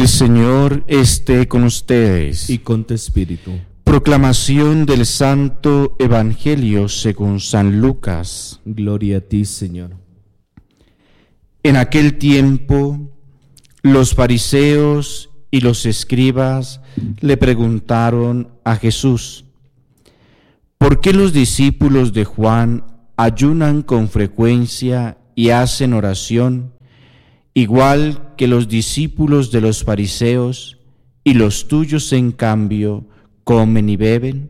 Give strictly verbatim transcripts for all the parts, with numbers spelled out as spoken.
El Señor esté con ustedes. Y con tu espíritu. Proclamación del Santo Evangelio según San Lucas. Gloria a ti, Señor. En aquel tiempo, los fariseos y los escribas le preguntaron a Jesús: ¿por qué los discípulos de Juan ayunan con frecuencia y hacen oración, igual que los discípulos de los fariseos, y los tuyos, en cambio, comen y beben?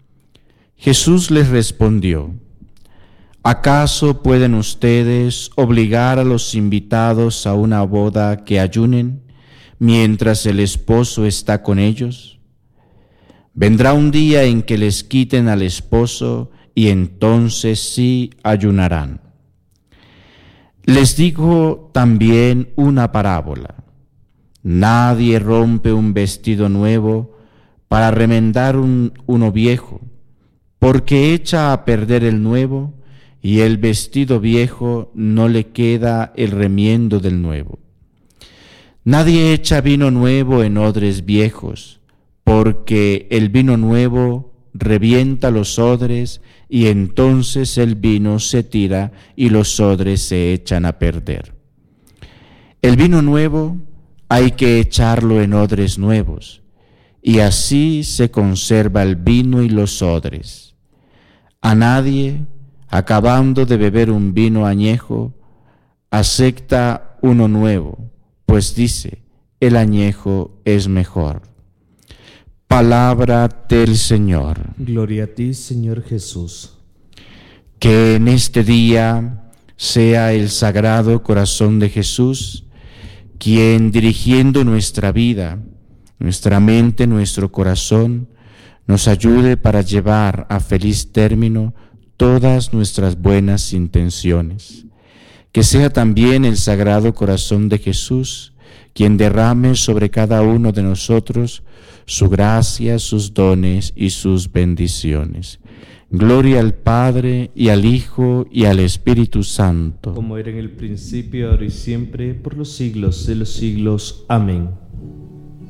Jesús les respondió: ¿acaso pueden ustedes obligar a los invitados a una boda que ayunen mientras el esposo está con ellos? Vendrá un día en que les quiten al esposo y entonces sí ayunarán. Les digo también una parábola. Nadie rompe un vestido nuevo para remendar un, uno viejo, porque echa a perder el nuevo y el vestido viejo no le queda el remiendo del nuevo. Nadie echa vino nuevo en odres viejos, porque el vino nuevo revienta los odres y entonces el vino se tira y los odres se echan a perder. El vino nuevo hay que echarlo en odres nuevos, y así se conserva el vino y los odres. A nadie, acabando de beber un vino añejo, acepta uno nuevo, pues dice: el añejo es mejor. Palabra del Señor. Gloria a ti, Señor Jesús. Que en este día sea el Sagrado Corazón de Jesús quien, dirigiendo nuestra vida, nuestra mente, nuestro corazón, nos ayude para llevar a feliz término todas nuestras buenas intenciones. Que sea también el Sagrado Corazón de Jesús quien derrame sobre cada uno de nosotros su gracia, sus dones y sus bendiciones. Gloria al Padre, y al Hijo, y al Espíritu Santo. Como era en el principio, ahora y siempre, por los siglos de los siglos. Amén.